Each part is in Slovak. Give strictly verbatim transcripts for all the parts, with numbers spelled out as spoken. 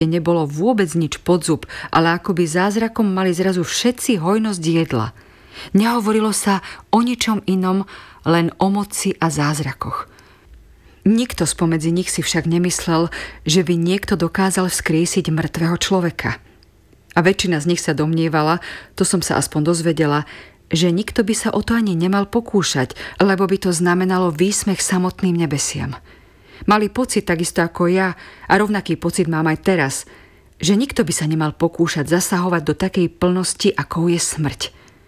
Nebolo vôbec nič pod zub, ale akoby zázrakom mali zrazu všetci hojnosť jedla. Nehovorilo sa o ničom inom, len o moci a zázrakoch. Nikto spomedzi nich si však nemyslel, že by niekto dokázal vzkriesiť mŕtvého človeka. A väčšina z nich sa domnievala, to som sa aspoň dozvedela, že nikto by sa o to ani nemal pokúšať, lebo by to znamenalo výsmech samotným nebesiam. Mali pocit takisto ako ja, a rovnaký pocit mám aj teraz, že nikto by sa nemal pokúšať zasahovať do takej plnosti, akou je smrť.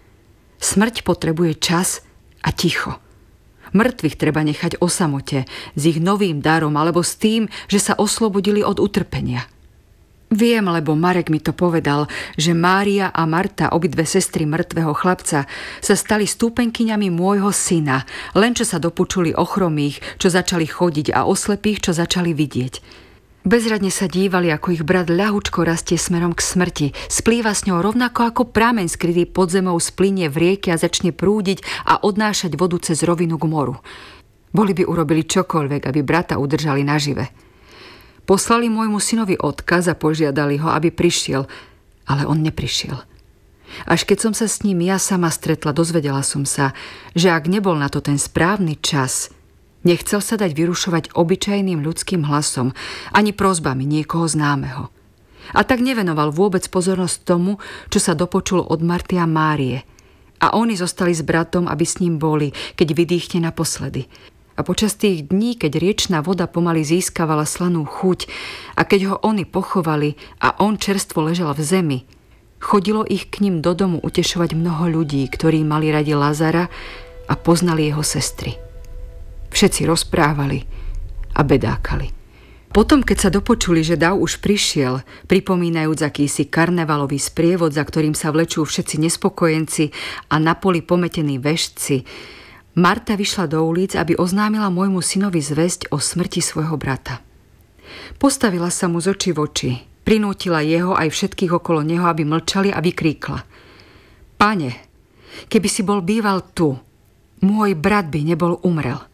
Smrť potrebuje čas a ticho. Mŕtvych treba nechať o samote, s ich novým darom alebo s tým, že sa oslobodili od utrpenia. Viem, lebo Marek mi to povedal, že Mária a Marta, obidve sestry mŕtvého chlapca, sa stali stúpenkyňami môjho syna, len čo sa dopočuli o chromých, čo začali chodiť, a o slepých, čo začali vidieť. Bezradne sa dívali, ako ich brat ľahučko rastie smerom k smrti, splýva s ňou rovnako ako prameň skrytý pod zemou splynie v rieke a začne prúdiť a odnášať vodu cez rovinu k moru. Boli by urobili čokoľvek, aby brata udržali nažive. Poslali môjmu synovi odkaz a požiadali ho, aby prišiel, ale on neprišiel. Až keď som sa s ním ja sama stretla, dozvedela som sa, že ak nebol na to ten správny čas, nechcel sa dať vyrušovať obyčajným ľudským hlasom, ani prosbami niekoho známeho. A tak nevenoval vôbec pozornosť tomu, čo sa dopočul od Marty a Márie. A oni zostali s bratom, aby s ním boli, keď vydýchne naposledy. A počas tých dní, keď riečná voda pomaly získavala slanú chuť a keď ho oni pochovali a on čerstvo ležal v zemi, chodilo ich k ním do domu utešovať mnoho ľudí, ktorí mali radi Lazara a poznali jeho sestry. Všetci rozprávali a bedákali. Potom, keď sa dopočuli, že dav už prišiel, pripomínajúc akýsi karnevalový sprievod, za ktorým sa vlečú všetci nespokojenci a na poli pometení veštci, Marta vyšla do ulic, aby oznámila môjmu synovi zvesť o smrti svojho brata. Postavila sa mu z očí v oči, prinútila jeho aj všetkých okolo neho, aby mlčali, a vykríkla: Pane, keby si bol býval tu, môj brat by nebol umrel.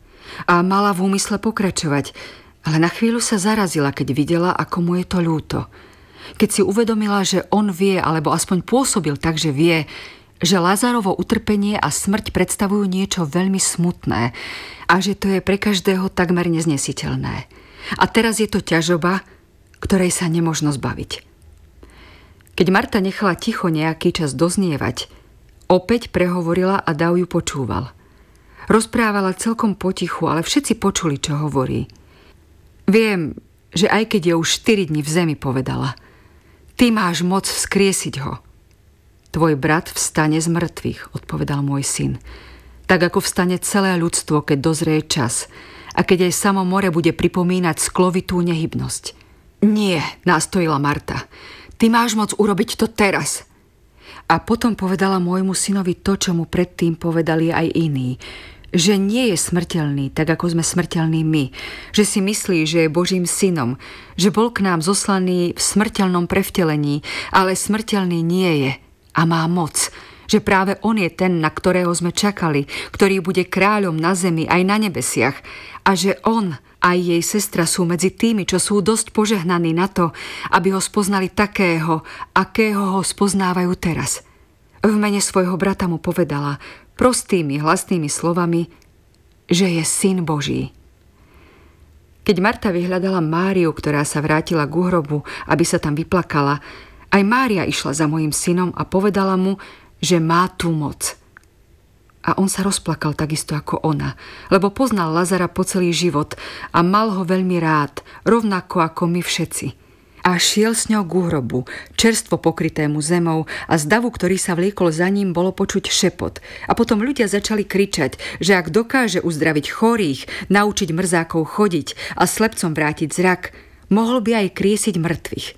A mala v úmysle pokračovať, ale na chvíľu sa zarazila, keď videla, ako mu je to ľúto. Keď si uvedomila, že on vie, alebo aspoň pôsobil tak, že vie, že Lazarovo utrpenie a smrť predstavujú niečo veľmi smutné a že to je pre každého takmer neznesiteľné. A teraz je to ťažoba, ktorej sa nemožno zbaviť. Keď Marta nechala ticho nejaký čas doznievať, opäť prehovorila a dav ju počúval. Rozprávala celkom potichu, ale všetci počuli, čo hovorí. Viem, že aj keď je už štyri dni v zemi, povedala, ty máš moc vzkriesiť ho. Tvoj brat vstane z mŕtvych, odpovedal môj syn. Tak ako vstane celé ľudstvo, keď dozrie čas a keď aj samo more bude pripomínať sklovitú nehybnosť. Nie, nástojila Marta. Ty máš moc urobiť to teraz. A potom povedala môjmu synovi to, čo mu predtým povedali aj iní. Že nie je smrteľný, tak ako sme smrteľní my. Že si myslí, že je Božím synom. Že bol k nám zoslaný v smrteľnom prevtelení, ale smrteľný nie je. A má moc, že práve on je ten, na ktorého sme čakali, ktorý bude kráľom na zemi aj na nebesiach, a že on aj jej sestra sú medzi tými, čo sú dosť požehnaní na to, aby ho spoznali takého, akého ho spoznávajú teraz. V mene svojho brata mu povedala prostými, hlasnými slovami, že je syn Boží. Keď Marta vyhľadala Máriu, ktorá sa vrátila k hrobu, aby sa tam vyplakala, aj Mária išla za mojím synom a povedala mu, že má tú moc. A on sa rozplakal takisto ako ona, lebo poznal Lazara po celý život a mal ho veľmi rád, rovnako ako my všetci. A šiel s ňou k hrobu, čerstvo pokrytému zemou, a z davu, ktorý sa vliekol za ním, bolo počuť šepot. A potom ľudia začali kričať, že ak dokáže uzdraviť chorých, naučiť mrzákov chodiť a slepcom vrátiť zrak, mohol by aj kriesiť mŕtvych.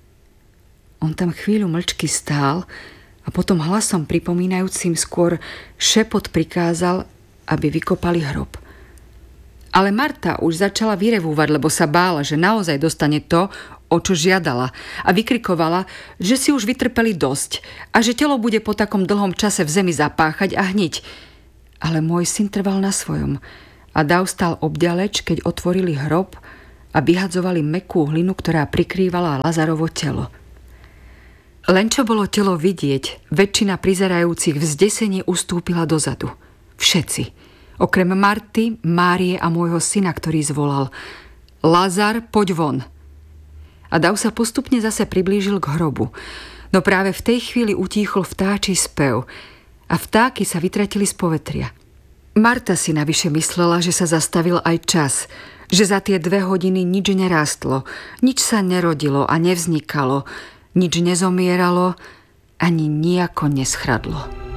On tam chvíľu mlčky stál a potom hlasom pripomínajúcim skôr šepot prikázal, aby vykopali hrob. Ale Marta už začala vyrevúvať, lebo sa bála, že naozaj dostane to, o čo žiadala, a vykrikovala, že si už vytrpeli dosť a že telo bude po takom dlhom čase v zemi zapáchať a hniť. Ale môj syn trval na svojom a dav stal obďaleč, keď otvorili hrob, a vyhadzovali mäkkú hlinu, ktorá prikrývala Lazarovo telo. Len čo bolo telo vidieť, väčšina prizerajúcich v zdesení ustúpila dozadu. Všetci. Okrem Marty, Márie a môjho syna, ktorý zvolal: Lazar, poď von. A dav sa postupne zase priblížil k hrobu. No práve v tej chvíli utíchol vtáčí spev a vtáky sa vytratili z povetria. Marta si navyše myslela, že sa zastavil aj čas, že za tie dve hodiny nič nerástlo, nič sa nerodilo a nevznikalo, nič nezomieralo, ani nijako neschradlo.